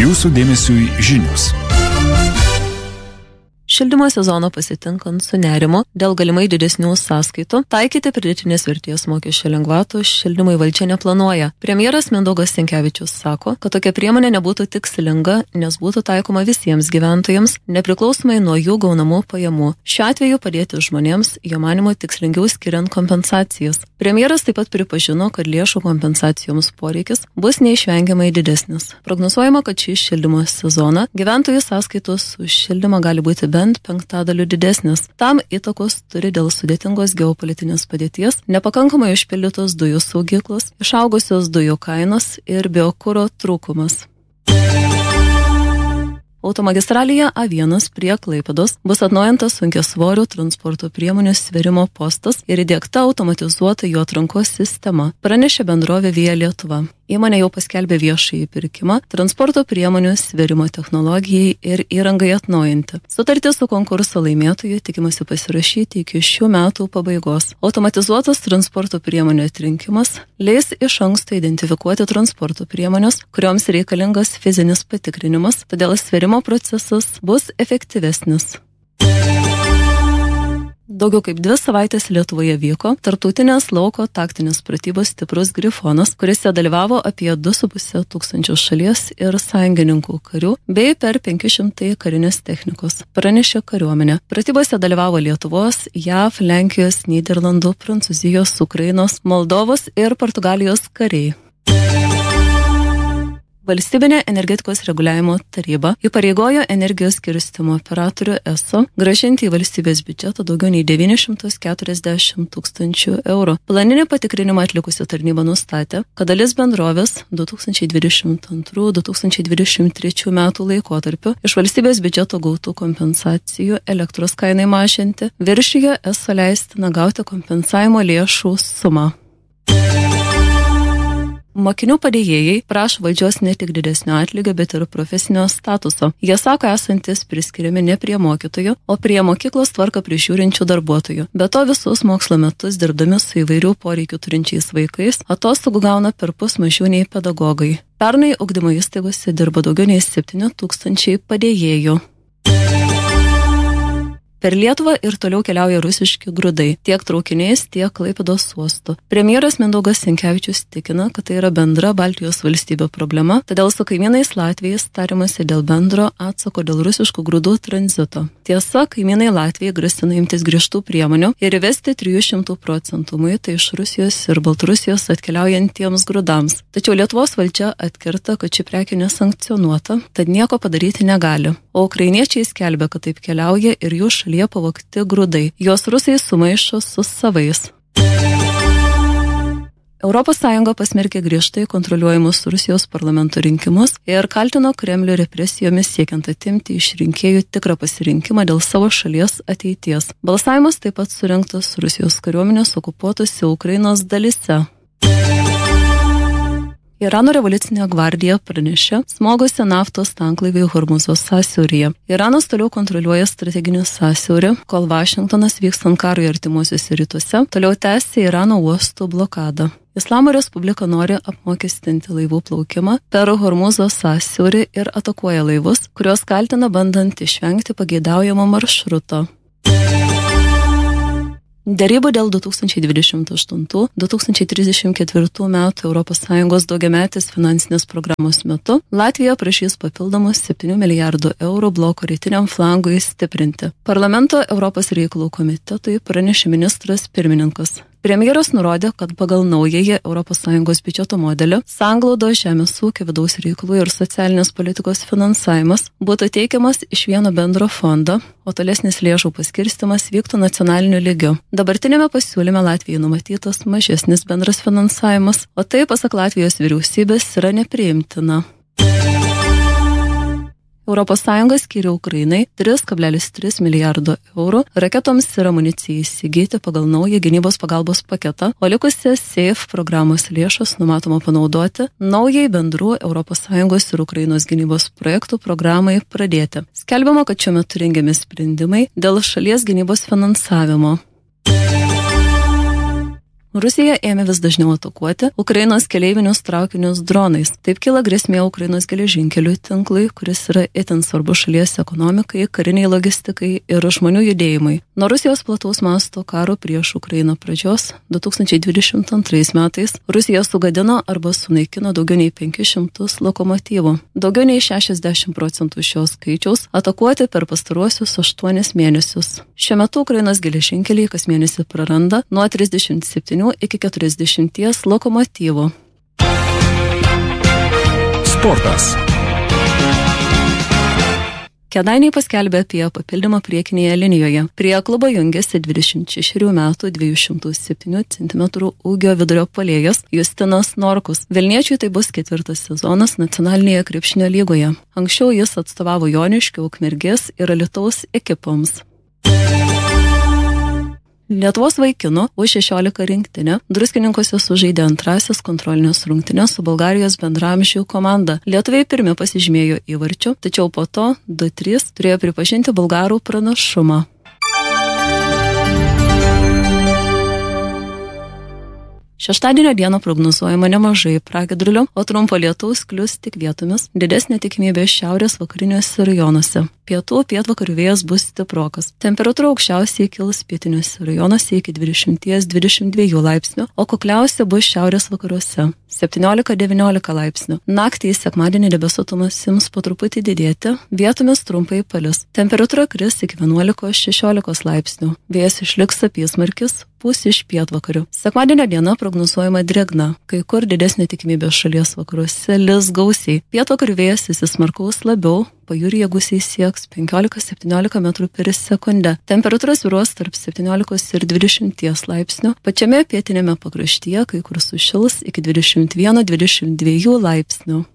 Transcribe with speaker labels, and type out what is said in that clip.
Speaker 1: Jūsų dėmesiui žinios.
Speaker 2: Šildymo sezono pasitinkant su nerimu dėl galimai didesnių sąskaitų, taikyti pridėtinės vertės mokesčio lengvatų šildymui valdžia neplanuoja. Premjeras Mindaugas Sinkevičius sako, kad tokia priemonė nebūtų tikslinga, nes būtų taikoma visiems gyventojams, nepriklausomai nuo jų gaunamų pajamų. Šiuo atveju padėti žmonėms, jo manimo, tikslingiau skiriant kompensacijas. Premjeras taip pat pripažino, kad lėšų kompensacijoms poreikis bus neišvengiamai didesnis. Prognozuojama, kad šį šildymo sezoną gyventojų sąskaitos už šildymą gali būti bent 5% didesnis. Tam įtakos turi dėl sudėtingos geopolitinės padėties, nepakankamai užpildytos dujų saugyklos, išaugusios dujų kainos ir biokuro trūkumas. Automagistralėje A1 prie Klaipėdos bus atnaujintas sunkiasvorių transporto priemonių svėrimo postas ir įdiegta automatizuota jų atrankos sistema, pranešė bendrovė Via Lietuva. Įmonė jau paskelbė viešąjį pirkimą transporto priemonių svėrimo technologijai ir įrangai atnaujinti. Sutartį su konkurso laimėtoju tikimasi pasirašyti iki šių metų pabaigos. Automatizuotas transporto priemonių atrinkimas leis iš anksto identifikuoti transporto priemonės, kurioms reikalingas fizinis patikrinimas, todėl svėrimo procesas bus efektyvesnis. Daugiau kaip 2 savaitės Lietuvoje vyko tarptautinės lauko taktinės pratybos Stiprus Grifonas, kuriuose dalyvavo apie 2,5 tūkstančių šalies ir sąjungininkų karių bei per 500 karinės technikos, pranešė kariuomenė. Pratybose dalyvavo Lietuvos, JAV, Lenkijos, Nyderlandų, Prancūzijos, Ukrainos, Moldovos ir Portugalijos kariai. Valstybinė energetikos reguliavimo taryba įpareigojo energijos skirstymo operatorių ESO grąžinti į valstybės biudžetą daugiau nei 940 tūkstančių eurų. Planinį patikrinimą atlikusi tarnyba nustatė, kad dalis bendrovės 2022-2023 metų laikotarpiu iš valstybės biudžeto gautų kompensacijų elektros kainai mažinti viršijo ESO leistiną gauti kompensavimo lėšų sumą. Mokinių padėjėjai prašo valdžios ne tik didesnio atlygio, bet ir profesinio statuso. Jie sako esantis priskiriami ne prie mokytojų, o prie mokyklos tvarką prižiūrinčių darbuotojų. Be to visus mokslo metus dirbdami su įvairių poreikių turinčiais vaikais, atostogų gauna perpus mažiau nei pedagogai. Pernai ugdymo įstaigose dirba daugiau nei 7 tūkstančiai padėjėjų. Per Lietuvą ir toliau keliauja rusiški grūdai, tiek traukiniais, tiek Klaipėdos uostu. Premjeras Mindaugas Sinkevičius tikina, kad tai yra bendra Baltijos valstybių problema, todėl su kaimynais Latvijais tariamasi dėl bendro atsako dėl rusiškų grūdų tranzito. Tiesa, kaimynai Latvijai grasina imtis griežtų priemonių ir įvesti 300% muitą iš Rusijos ir Baltarusijos atkeliaujantiems grūdams. Tačiau Lietuvos valdžia atkirta, kad ši prekė nesankcionuota, tad nieko padaryti negali. O ukrainiečiai skelbia, kad taip keliauja ir jų šalyje pavogti grūdai. Jos rusai sumaišo su savais. Europos Sąjunga pasmerkė griežtai kontroliuojamus Rusijos parlamento rinkimus ir kaltino Kremlių represijomis siekiant atimti iš rinkėjų tikrą pasirinkimą dėl savo šalies ateities. Balsavimas taip pat surengtas Rusijos kariuomenės okupuotose Ukrainos dalyse. Irano revoliucinė gvardija pranešė smogusią naftos tanklaivį Hormūzo sąsiauryje. Iranas toliau kontroliuoja strateginį sąsiaurį, kol Vašingtonas vykstant karui artimuosiuose rytuose toliau tęsia Irano uostų blokadą. Islamo Respublika nori apmokestinti laivų plaukimą per Hormūzo sąsiaurį ir atakuoja laivus, kuriuos kaltina bandant išvengti pageidaujamo maršruto. Derybų dėl 2028-2034 metų ES daugiametės finansinės programos metu Latvija prašys papildomus 7 milijardų eurų bloko rytiniam flangui stiprinti. Parlamento Europos reikalų komitetui pranešė ministras pirmininkas. Premjeras nurodė, kad pagal naująjį ES biudžeto modelį sanglaudos žemės ūkio vidaus reikalų ir socialinės politikos finansavimas būtų teikiamas iš vieno bendro fondo, o tolesnis lėšų paskirstymas vyktų nacionaliniu lygiu. Dabartinėme pasiūlyme Latvijai numatytas mažesnis bendras finansavimas, o tai pasak Latvijos vyriausybės yra nepriimtina. ES skyrė Ukrainai 3,3 milijardo eurų raketoms ir amunicijai įsigyti pagal naują gynybos pagalbos paketą, o likusias SAFE programos lėšas numatoma panaudoti naujai bendrų ES ir Ukrainos gynybos projektų programai pradėti. Skelbiama, kad šiuo metu rengiami sprendimai dėl šalies gynybos finansavimo. Rusija ėmė vis dažniau atakuoti Ukrainos keleivinius traukinius dronais. Taip kyla grėsmė Ukrainos geležinkelių tinklui, kuris yra itin svarbus šalies ekonomikai, kariniai logistikai ir žmonių judėjimui. Nuo Rusijos plataus masto karo prieš Ukrainą pradžios 2022 metais Rusija sugadino arba sunaikino daugiau nei 500 lokomotyvų. Daugiau nei 60% šios skaičiaus atakuoti per pastaruosius 8 mėnesius. Šiuo metu Ukrainos geležinkeliai kas mėnesį praranda nuo 37 iki 40 lokomotyvų.
Speaker 1: Sportas.
Speaker 2: Kėdainiai paskelbė apie papildymą priekinėje linijoje. Prie klubo jungiasi 26 metų 207 cm ūgio vidurio puolėjas Justinas Norkus. Vilniečiui tai bus 4. sezonas nacionalinėje krepšinio lygoje. Anksčiau jis atstovavo Joniškio, Ukmergės ir Alytaus ekipoms. Lietuvos vaikinų U16 rinktinė Druskininkuose sužaidė antrasis kontrolinės rungtynes su Bulgarijos bendramžių komanda. Lietuviai pirmi pasižymėjo įvarčiu, tačiau po to 2-3 turėjo pripažinti bulgarų pranašumą. Šeštadienio dieną prognozuojama nemažai pragiedrulių, o trumpo lietaus klius tik vietomis, didesnė tikimybė šiaurės vakariniuose rajonuose. Pietvakarių vėjas bus stiprokas. Temperatūra aukščiausiai kils pietiniuose rajonuose iki 20-22 laipsnių, o kukliausia bus šiaurės vakaruose 17-19 laipsnių. Naktį į sekmadienį debesuotumas ims po truputį didėti, vietomis trumpai palis. Temperatūra kris iki 11-16 laipsnių. Vėjas išliks apysmarkis, pūs iš pietvakarių. Sekmadienio diena prognozuojama drėgna, kai kur didesnė tikimybė šalies vakaruose lis gausiai. Pietvakarių vėjas įsismarkaus labiau, pajūryje gūsiai sieks 15-17 metrų per sekundę. Temperatūra svyruos tarp 17 ir 20 laipsnių. Pačiame pietinėme pakraštyje kai kur sušils iki 21-22 laipsnių.